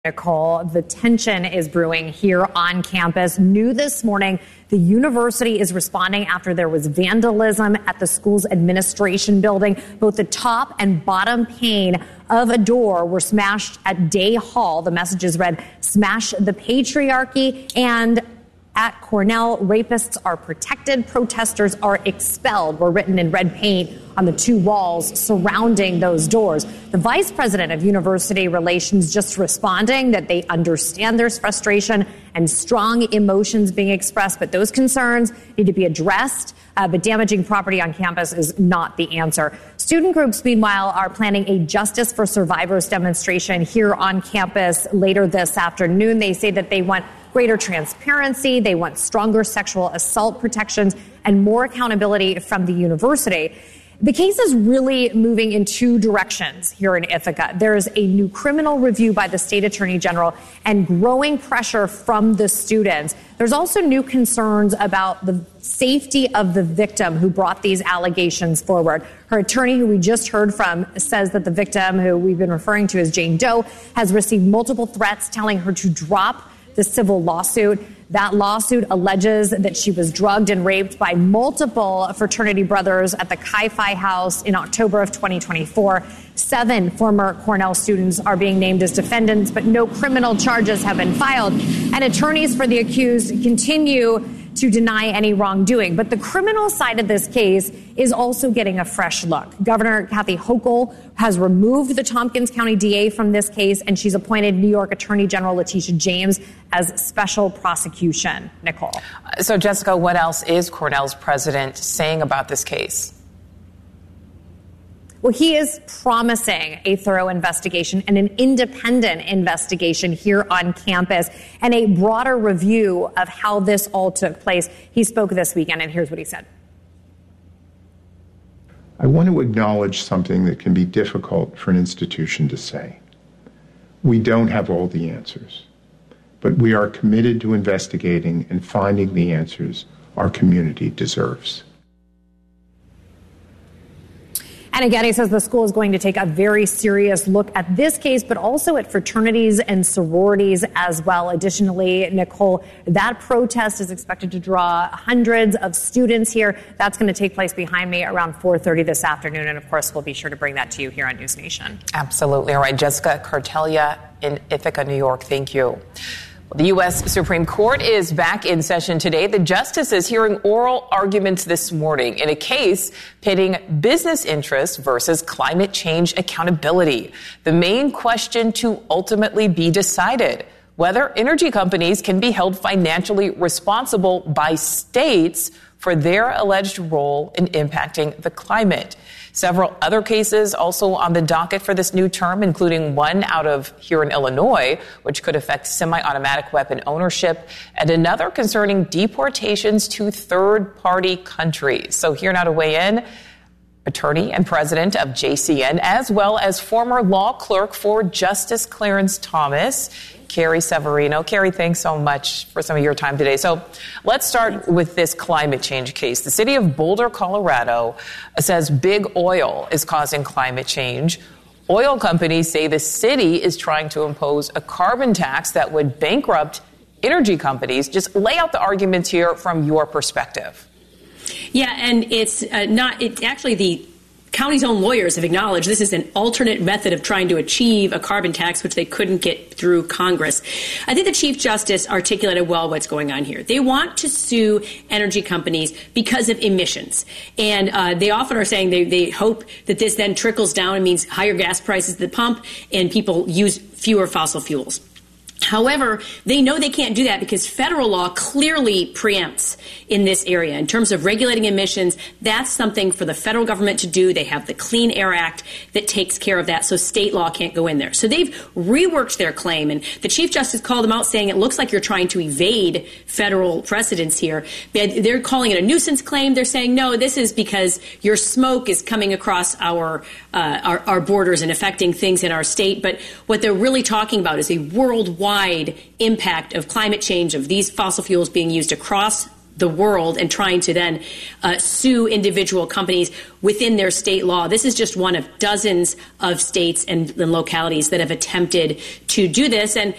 Nicole, the tension is brewing here on campus. New this morning, the university is responding after there was vandalism at the school's administration building. Both the top and bottom pane of a door were smashed at Day Hall. The messages read, "Smash the patriarchy," and at Cornell, rapists are protected, protesters are expelled, were written in red paint on the two walls surrounding those doors. The vice president of university relations just responding that they understand there's frustration and strong emotions being expressed, but those concerns need to be addressed. But damaging property on campus is not the answer. Student groups, meanwhile, are planning a Justice for Survivors demonstration here on campus later this afternoon. They say that they want greater transparency, they want stronger sexual assault protections, and more accountability from the university. The case is really moving in two directions here in Ithaca. There's a new criminal review by the state attorney general and growing pressure from the students. There's also new concerns about the safety of the victim who brought these allegations forward. Her attorney, who we just heard from, says that the victim, who we've been referring to as Jane Doe, has received multiple threats telling her to drop the civil lawsuit. That lawsuit alleges that she was drugged and raped by multiple fraternity brothers at the Chi-Phi House in October of 2024. 7 former Cornell students are being named as defendants, but no criminal charges have been filed. And attorneys for the accused continue to deny any wrongdoing. But the criminal side of this case is also getting a fresh look. Governor Kathy Hochul has removed the Tompkins County DA from this case, and she's appointed New York Attorney General Letitia James as special prosecution. Nicole. So, Jessica, what else is Cornell's president saying about this case? Well, he is promising a thorough investigation and an independent investigation here on campus and a broader review of how this all took place. He spoke this weekend, and here's what he said. I want to acknowledge something that can be difficult for an institution to say. We don't have all the answers, but we are committed to investigating and finding the answers our community deserves. And again, he says the school is going to take a very serious look at this case, but also at fraternities and sororities as well. Additionally, Nicole, that protest is expected to draw hundreds of students here. That's going to take place behind me around 4:30 this afternoon. And of course, we'll be sure to bring that to you here on News Nation. Absolutely. All right. Jessica Cartelia in Ithaca, New York. Thank you. The U.S. Supreme Court is back in session today. The justice is hearing oral arguments this morning in a case pitting business interests versus climate change accountability. The main question to ultimately be decided: whether energy companies can be held financially responsible by states for their alleged role in impacting the climate. Several other cases also on the docket for this new term, including one out of here in Illinois, which could affect semi-automatic weapon ownership, and another concerning deportations to third-party countries. So here now to weigh in, attorney and president of JCN, as well as former law clerk for Justice Clarence Thomas, Carrie Severino. Carrie, thanks so much for some of your time today. So let's start with this climate change case. The city of Boulder, Colorado says big oil is causing climate change. Oil companies say the city is trying to impose a carbon tax that would bankrupt energy companies. Just lay out the arguments here from your perspective. Yeah, and it's actually the county's own lawyers have acknowledged this is an alternate method of trying to achieve a carbon tax, which they couldn't get through Congress. I think the Chief Justice articulated well what's going on here. They want to sue energy companies because of emissions. And they often are saying they hope that this then trickles down and means higher gas prices at the pump and people use fewer fossil fuels. However, they know they can't do that because federal law clearly preempts in this area. In terms of regulating emissions, that's something for the federal government to do. They have the Clean Air Act that takes care of that, so state law can't go in there. So they've reworked their claim, and the Chief Justice called them out saying it looks like you're trying to evade federal precedents here. They're calling it a nuisance claim. They're saying, no, this is because your smoke is coming across our borders and affecting things in our state. But what they're really talking about is a worldwide impact of climate change, of these fossil fuels being used across the world and trying to then sue individual companies within their state law. This is just one of dozens of states and localities that have attempted to do this. And